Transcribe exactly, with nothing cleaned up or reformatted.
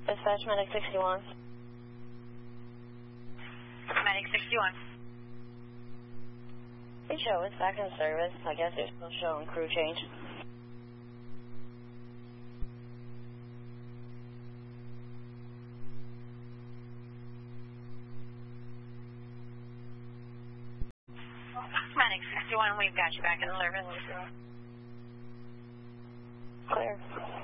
Dispatch, Medic sixty-one. Medic sixty-one. Hey, show, it's back in service. I guess you're still showing crew change. Medic sixty-one, we've got you back in service. Clear.